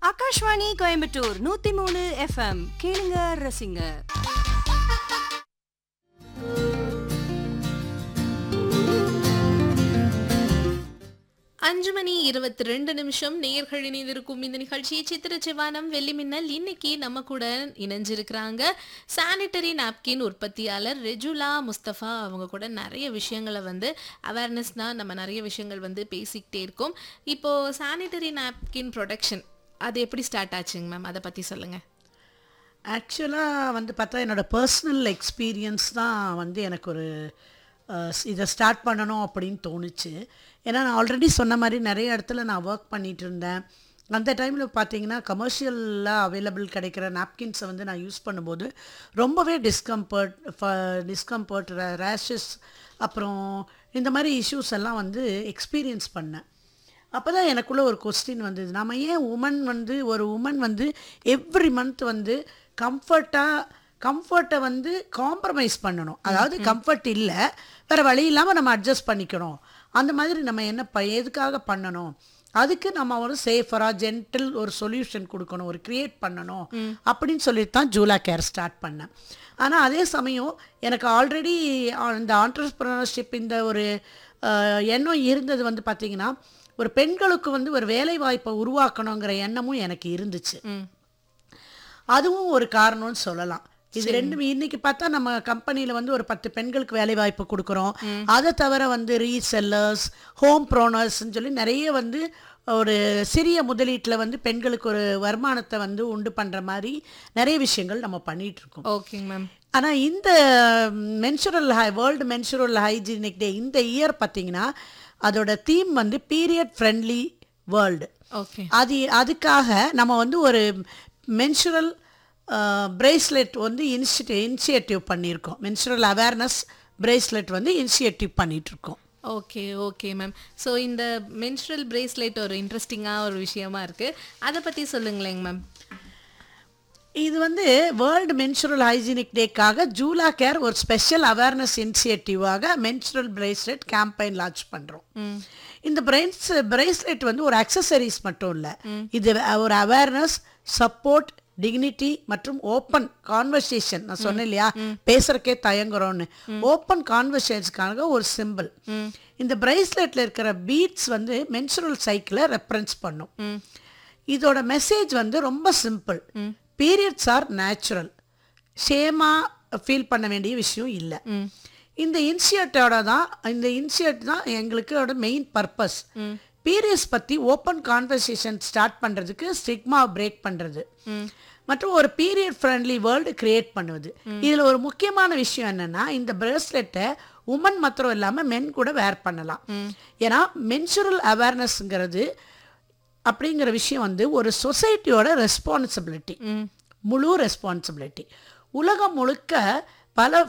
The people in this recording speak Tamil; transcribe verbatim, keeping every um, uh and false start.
ஆகாஷ்வாணி கோயம்புத்தூர் நூத்தி மூணு எஃப்எம் கேளுங்க ரசிங்க. அஞ்சு மணி இருபத்தி ரெண்டு நிமிஷம் நேயர்கள் இணைந்திருக்கும் இந்த நிகழ்ச்சி சித்திர சிவானம் வெள்ளி மின்னல். இன்னைக்கு நம்ம கூட இணைஞ்சிருக்கிறாங்க சானிட்டரி நாப்கின் உற்பத்தியாளர் ரெஜுலா முஸ்தபா. அவங்க கூட நிறைய விஷயங்களை வந்து அவேர்னஸ்னா நம்ம நிறைய விஷயங்கள் வந்து பேசிக்கிட்டே இருக்கோம். இப்போ சானிட்டரி நாப்கின் ப்ரொடக்ஷன் அது எப்படி ஸ்டார்ட் ஆச்சுங்க மேம், அதை பற்றி சொல்லுங்கள். ஆக்சுவலாக வந்து பார்த்தா என்னோடய பர்சனல் எக்ஸ்பீரியன்ஸ் தான் வந்து எனக்கு ஒரு இதை ஸ்டார்ட் பண்ணணும் அப்படின்னு தோணுச்சு. ஏன்னா நான் ஆல்ரெடி சொன்ன மாதிரி நிறைய இடத்துல நான் ஒர்க் பண்ணிகிட்டு இருந்தேன். அந்த டைமில் பார்த்தீங்கன்னா கமர்ஷியலாக அவைலபிள் கிடைக்கிற நாப்கின்ஸை வந்து நான் யூஸ் பண்ணும்போது ரொம்பவே டிஸ்கம்ஃபர்ட் டிஸ்கம்ஃபர்ட் ரேஷஸ் அப்புறம் இந்த மாதிரி இஷ்யூஸ் எல்லாம் வந்து எக்ஸ்பீரியன்ஸ் பண்ணேன். அப்போ தான் எனக்குள்ளே ஒரு கொஸ்டின் வந்தது, நம்ம ஏன் உமன் வந்து ஒரு உமன் வந்து எவ்ரி மந்த் வந்து கம்ஃபர்ட்டாக கம்ஃபர்ட்டை வந்து காம்ப்ரமைஸ் பண்ணணும். அதாவது கம்ஃபர்ட் இல்லை, வேறு வழி இல்லாமல் நம்ம அட்ஜஸ்ட் பண்ணிக்கணும். அந்த மாதிரி நம்ம என்ன ப எதுக்காக பண்ணணும், அதுக்கு நம்ம ஒரு சேஃபராக ஜென்டில் ஒரு சொல்யூஷன் கொடுக்கணும், ஒரு க்ரியேட் பண்ணணும் அப்படின்னு சொல்லிட்டு தான் ஜூலா கேர் ஸ்டார்ட் பண்ணேன். ஆனால் அதே சமயம் எனக்கு ஆல்ரெடி இந்த ஆண்டர்ப்ரனர்ஷிப் இந்த ஒரு எண்ணம் இருந்தது. வந்து பார்த்திங்கன்னா ஒரு பெண்களுக்கு வந்து ஒரு வேலை வாய்ப்பை உருவாக்கணுங்கிற எண்ணமும் எனக்கு இருந்துச்சு. அதுவும் ஒரு காரணம்னு சொல்லலாம். இது ரெண்டுமே இன்னைக்கு பார்த்தா நம்ம கம்பெனியில் வந்து ஒரு பத்து பெண்களுக்கு வேலை வாய்ப்பு கொடுக்குறோம். அதை தவிர வந்து ரீசெல்லர்ஸ், ஹோம் ப்ரோனர்ஸ்ன்னு சொல்லி நிறைய வந்து ஒரு சிறிய முதலீட்டில் வந்து பெண்களுக்கு ஒரு வருமானத்தை வந்து உண்டு பண்ணுற மாதிரி நிறைய விஷயங்கள் நம்ம பண்ணிகிட்ருக்கோம். Okay ma'am. ஆனால் இந்த menstrual high world menstrual hygienic டே இந்த இயர் பார்த்திங்கன்னா அதோட தீம் வந்து பீரியட் ஃப்ரெண்ட்லி வேர்ல்டு. ஓகே. அது அதுக்காக நம்ம வந்து ஒரு மென்சுரல் பிரேஸ்லெட் வந்து இனிஷியேட்டிவ் இனிஷியேட்டிவ் பண்ணியிருக்கோம். மென்சுரல் அவேர்னஸ் பிரேஸ்லெட் வந்து இனிஷியேட்டிவ் பண்ணிகிட்ருக்கோம். Okay okay ma'am. ஸோ இந்த மென்சுரல் பிரேஸ்லெட் ஒரு இன்ட்ரெஸ்டிங்காக ஒரு விஷயமா இருக்குது, அதை பற்றி சொல்லுங்களேங்க மேம். இது வந்து வேர்ல்டு மென்சுரல் ஹைஜீனிக் டேக்காக ஜூலா கேர் ஒரு special awareness இனிஷியேட்டிவாக menstrual bracelet campaign launch பண்ணுறோம். இந்த பிரெயின்ஸ் பிரேஸ்லெட் வந்து ஒரு அக்சசரிஸ் மட்டும் இல்லை, இது ஒரு அவேர்னஸ், சப்போர்ட், டிக்னிட்டி மற்றும் ஓப்பன் கான்வர்சேஷன். நான் சொன்னேன் இல்லையா, பேசுறக்கே தயங்குறோன்னு, ஓப்பன் கான்வர்சேஷனுக்காக ஒரு சிம்பிள். இந்த பிரேஸ்லெட்டில் இருக்கிற பீட்ஸ் வந்து மென்சுரல் சைக்கிளை ரெஃபரன்ஸ் பண்ணும். இதோட மெசேஜ் வந்து ரொம்ப simple. Periods R natural, ஷேமாக feel பண்ண வேண்டிய விஷயம் இல்லை. இந்த இனிஷியேட்டோட தான் இந்த இனிஷியேட் தான் எங்களுக்கு மெயின் பர்பஸ். பீரியட்ஸ் பற்றி ஓப்பன் கான்வர்சேஷன் ஸ்டார்ட் பண்ணுறதுக்கு ஸ்டிக்மா பிரேக் பண்ணுறது மற்றும் ஒரு பீரியட் ஃப்ரெண்ட்லி வேர்ல்டு கிரியேட் பண்ணுவது. இதில் ஒரு முக்கியமான விஷயம் என்னென்னா, இந்த பிரேஸ்லெட்டை உமன் மாத்திரம் இல்லாமல் மென் கூட வேர் பண்ணலாம். ஏன்னா மென்சுரல் அவேர்னஸ்ங்கிறது அப்படிங்கிற விஷயம் வந்து ஒரு சொசைட்டியோட ரெஸ்பான்சிபிலிட்டி, முழு ரெஸ்பான்சிபிலிட்டி. உலகம் முழுக்க பல